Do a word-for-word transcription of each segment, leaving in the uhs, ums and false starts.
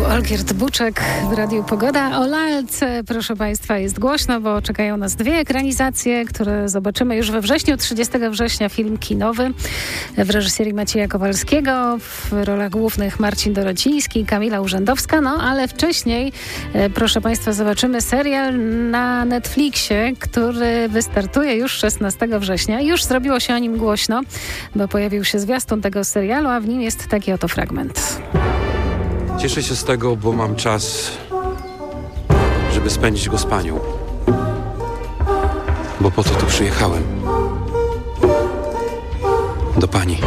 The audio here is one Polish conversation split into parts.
Olgierd Buczek w Radiu Pogoda. O lalce, proszę Państwa, jest głośno, bo czekają nas dwie ekranizacje, które zobaczymy już we wrześniu. trzydziestego września film kinowy w reżyserii Macieja Kowalskiego, w rolach głównych Marcin Dorociński, Kamila Urzędowska. No ale wcześniej, proszę Państwa, zobaczymy serial na Netflixie, który wystartuje już szesnastego września. Już zrobiło się o nim głośno, bo pojawił się zwiastun tego serialu, a w nim jest taki oto fragment. Cieszę się z tego, bo mam czas, żeby spędzić go z panią. Bo po to tu przyjechałem. Do pani.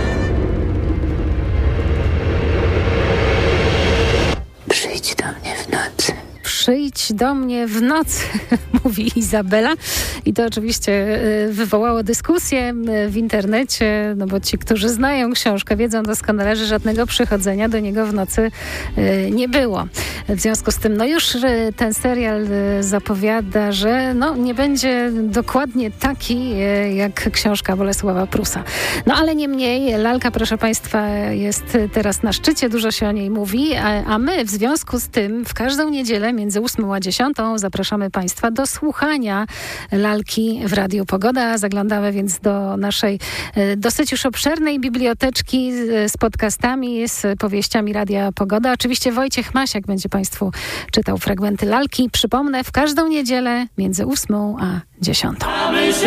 Przyjdź do mnie w nocy. Przyjdź do mnie w nocy, mówi Izabela. I to oczywiście wywołało dyskusję w internecie, no bo ci, którzy znają książkę, wiedzą doskonale, że żadnego przychodzenia do niego w nocy nie było. W związku z tym, no już ten serial zapowiada, że no nie będzie dokładnie taki jak książka Bolesława Prusa. No ale niemniej, lalka, proszę Państwa, jest teraz na szczycie, dużo się o niej mówi, a, a my w związku z tym w każdą niedzielę między ósmą a dziesiątą zapraszamy Państwa do słuchania lalki w Radiu Pogoda. Zaglądamy więc do naszej e, dosyć już obszernej biblioteczki z, z podcastami, z powieściami Radia Pogoda. Oczywiście Wojciech Masiak będzie Państwu czytał fragmenty lalki. Przypomnę, w każdą niedzielę między ósmą a dziesiątą.